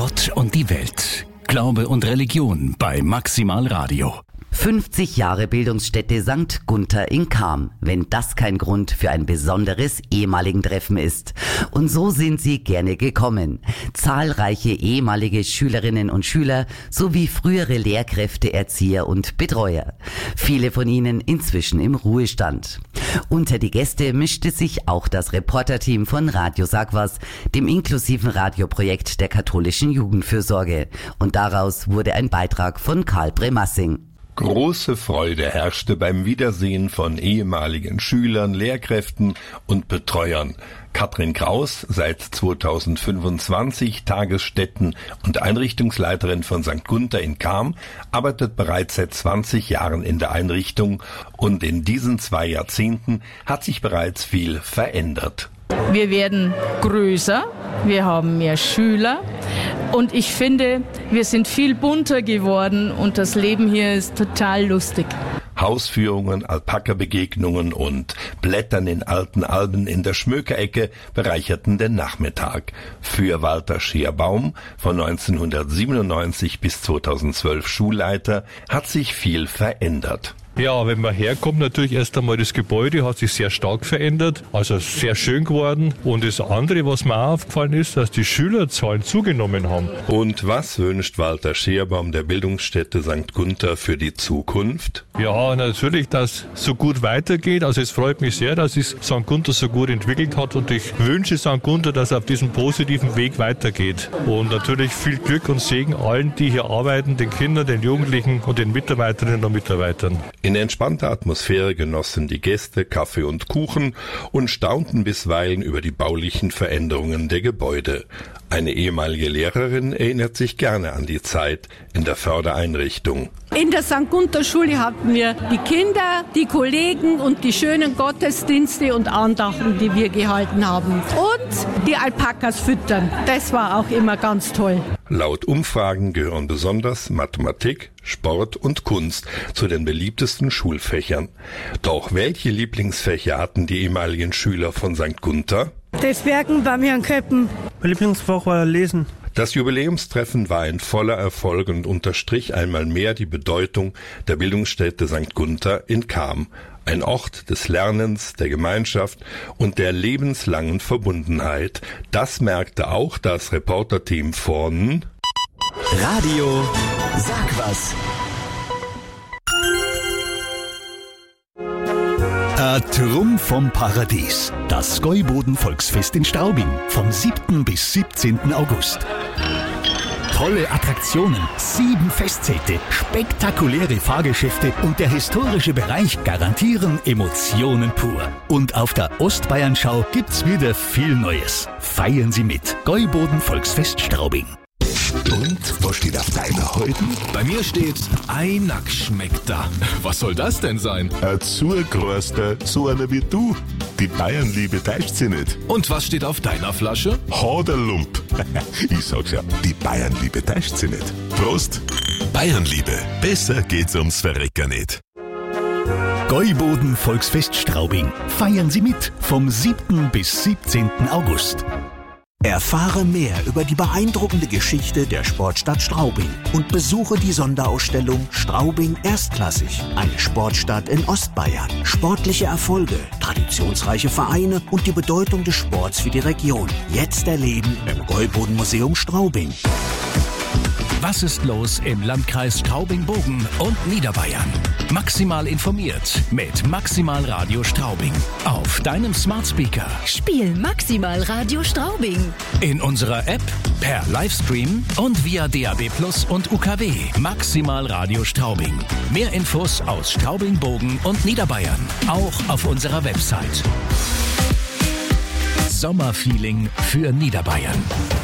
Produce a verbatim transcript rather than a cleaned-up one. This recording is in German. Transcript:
Gott und die Welt. Glaube und Religion bei Maximal Radio. fünfzig Jahre Bildungsstätte Sankt Gunther in Cham, wenn das kein Grund für ein besonderes ehemaligen Treffen ist. Und so sind sie gerne gekommen. Zahlreiche ehemalige Schülerinnen und Schüler sowie frühere Lehrkräfte, Erzieher und Betreuer. Viele von ihnen inzwischen im Ruhestand. Unter die Gäste mischte sich auch das Reporterteam von Radio Sag was, dem inklusiven Radioprojekt der katholischen Jugendfürsorge. Und daraus wurde ein Beitrag von Karl Bremassing. Große Freude herrschte beim Wiedersehen von ehemaligen Schülern, Lehrkräften und Betreuern. Katrin Kraus, seit zweitausendfünfundzwanzig Tagesstätten- und Einrichtungsleiterin von Sankt Gunther in Cham, arbeitet bereits seit zwanzig Jahren in der Einrichtung und in diesen zwei Jahrzehnten hat sich bereits viel verändert. Wir werden größer, wir haben mehr Schüler und ich finde, wir sind viel bunter geworden und das Leben hier ist total lustig. Hausführungen, Alpaka-Begegnungen und Blättern in alten Alben in der Schmökerecke bereicherten den Nachmittag. Für Walter Scherbaum, von neunzehnhundertsiebenundneunzig bis zweitausendzwölf Schulleiter, hat sich viel verändert. Ja, wenn man herkommt, natürlich erst einmal das Gebäude hat sich sehr stark verändert, also sehr schön geworden. Und das andere, was mir auch aufgefallen ist, dass die Schülerzahlen zugenommen haben. Und was wünscht Walter Scherbaum der Bildungsstätte Sankt Gunther für die Zukunft? Ja, natürlich, dass es so gut weitergeht. Also es freut mich sehr, dass es Sankt Gunther so gut entwickelt hat und ich wünsche Sankt Gunther, dass es auf diesem positiven Weg weitergeht. Und natürlich viel Glück und Segen allen, die hier arbeiten, den Kindern, den Jugendlichen und den Mitarbeiterinnen und Mitarbeitern. In entspannter Atmosphäre genossen die Gäste Kaffee und Kuchen und staunten bisweilen über die baulichen Veränderungen der Gebäude. Eine ehemalige Lehrerin erinnert sich gerne an die Zeit in der Fördereinrichtung. In der Sankt Gunther Schule hatten wir die Kinder, die Kollegen und die schönen Gottesdienste und Andachten, die wir gehalten haben. Und die Alpakas füttern. Das war auch immer ganz toll. Laut Umfragen gehören besonders Mathematik, Sport und Kunst zu den beliebtesten Schulfächern. Doch welche Lieblingsfächer hatten die ehemaligen Schüler von Sankt Gunther? Das Werken bei mir in Köppen. Mein Lieblingsfach war Lesen. Das Jubiläumstreffen war ein voller Erfolg und unterstrich einmal mehr die Bedeutung der Bildungsstätte Sankt Gunther in Cham. Ein Ort des Lernens, der Gemeinschaft und der lebenslangen Verbundenheit. Das merkte auch das Reporterteam von Radio Sag was. Ein Trumm vom Paradies. Das Gäuboden-Volksfest in Straubing vom siebten bis siebzehnten August. Tolle Attraktionen, sieben Festzelte, spektakuläre Fahrgeschäfte und der historische Bereich garantieren Emotionen pur. Und auf der Ostbayernschau gibt's wieder viel Neues. Feiern Sie mit. Gäuboden-Volksfest Straubing. Und, was steht auf deiner heute? Bei mir steht Einack schmeckt da. Was soll das denn sein? Ein Zugroster, so einer wie du. Die Bayernliebe täuscht sie nicht. Und was steht auf deiner Flasche? Haderlump. Ich sag's ja, die Bayernliebe täuscht sie nicht. Prost. Bayernliebe, besser geht's ums Verrecken nicht. Gäuboden Volksfest Straubing. Feiern Sie mit vom siebten bis siebzehnten August. Erfahre mehr über die beeindruckende Geschichte der Sportstadt Straubing und besuche die Sonderausstellung Straubing Erstklassig, eine Sportstadt in Ostbayern. Sportliche Erfolge, traditionsreiche Vereine und die Bedeutung des Sports für die Region. Jetzt erleben im Gäuboden-Museum Straubing. Was ist los im Landkreis Straubing-Bogen und Niederbayern? Maximal informiert mit Maximal Radio Straubing. Auf deinem Smart Speaker. Spiel Maximal Radio Straubing. In unserer App, per Livestream und via D A B Plus und U K W. Maximal Radio Straubing. Mehr Infos aus Straubing-Bogen und Niederbayern. Auch auf unserer Website. Sommerfeeling für Niederbayern.